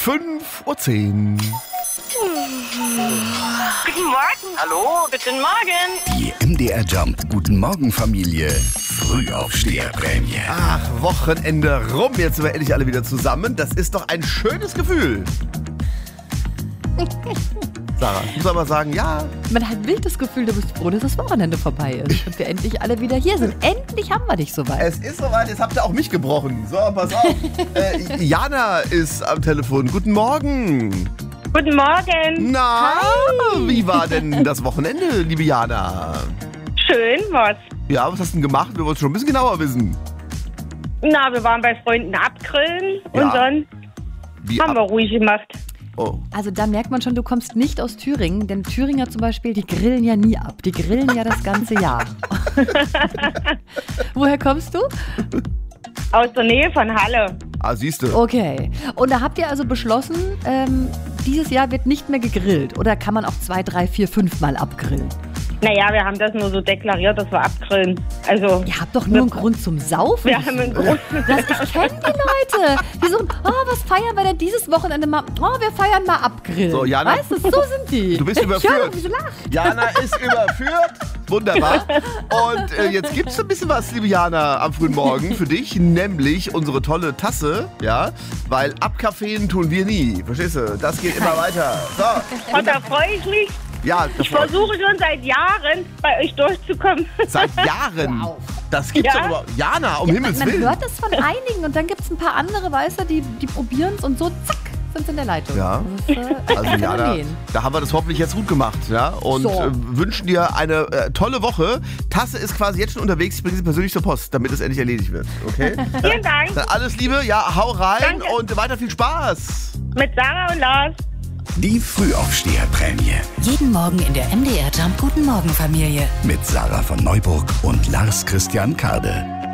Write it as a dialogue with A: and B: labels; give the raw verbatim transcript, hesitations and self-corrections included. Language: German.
A: fünf Uhr zehn.
B: Guten Morgen. Hallo, guten Morgen.
C: Die M D R Jump Guten Morgen Familie Frühaufsteherprämie.
A: Ach, Wochenende rum. Jetzt sind wir endlich alle wieder zusammen. Das ist doch ein schönes Gefühl. Sarah, ich muss aber sagen, ja.
D: Man hat wild das Gefühl, du bist froh, dass das Wochenende vorbei ist und wir endlich alle wieder hier sind. Endlich haben wir dich soweit.
A: Es ist soweit, jetzt habt ihr auch mich gebrochen. So, pass auf. äh, Jana ist am Telefon. Guten Morgen.
B: Guten Morgen.
A: Na, Hi. Wie war denn das Wochenende, liebe Jana?
B: Schön, was?
A: Ja, was hast du denn gemacht? Wir wollen es schon ein bisschen genauer wissen.
B: Na, wir waren bei Freunden abgrillen und
A: Ja.
B: dann
A: Wie
B: haben
A: ab-
B: wir ruhig gemacht.
A: Oh.
D: Also da merkt man schon, du kommst nicht aus Thüringen, denn Thüringer zum Beispiel, die grillen ja nie ab. Die grillen ja das ganze Jahr. Woher kommst du?
B: Aus der Nähe von Halle.
A: Ah, siehst du.
D: Okay. Und da habt ihr also beschlossen, ähm, dieses Jahr wird nicht mehr gegrillt. Oder kann man auch zwei, drei, vier, fünf Mal abgrillen?
B: Naja, wir haben das nur so deklariert, dass wir abgrillen. Also,
D: Ihr habt doch nur einen Grund zum Saufen.
B: wir haben einen Grund.
D: Das, ich kenne die Leute. Die so, oh, was feiern wir denn dieses Wochenende mal? Oh, wir feiern mal abgrillen.
A: So, Jana,
D: weißt du, so sind die.
A: du bist
D: Ich
A: überführt.
D: höre, wie sie lacht.
A: Jana ist überführt. Wunderbar. Und äh, jetzt gibt es ein bisschen was, liebe Jana, am frühen Morgen für dich, nämlich unsere tolle Tasse, ja, weil abkaffeen tun wir nie. Verstehst du? Das geht immer weiter. So.
B: Und da freue ich mich.
A: Ja,
B: Ich versuche schon seit Jahren bei euch durchzukommen.
A: seit Jahren.
D: Wow.
A: Das gibt's
B: Ja?
A: doch überhaupt. Jana, um
D: Ja,
A: Himmels
D: man, man
A: Willen.
D: hört das von einigen und dann gibt es ein paar andere, weißt du, die, die probieren es und so, zack, sind sie in der Leitung.
A: Ja.
D: Das ist, äh,
A: Also
D: ein
A: Jana,
D: Phänomen.
A: da haben wir das hoffentlich jetzt gut gemacht, ja, und
D: So.
A: äh, wünschen dir eine äh, tolle Woche. Tasse ist quasi jetzt schon unterwegs, ich bringe sie persönlich zur Post, damit es endlich erledigt wird, okay?
B: Vielen Dank.
A: Dann alles Liebe, ja, hau rein
B: Danke.
A: und weiter viel Spaß.
B: Mit Sarah und Lars.
C: Die Frühaufsteherprämie
E: Jeden Morgen in der M D R Jump Guten Morgen Familie.
C: mit Sarah von Neuburg und Lars Christian Kade.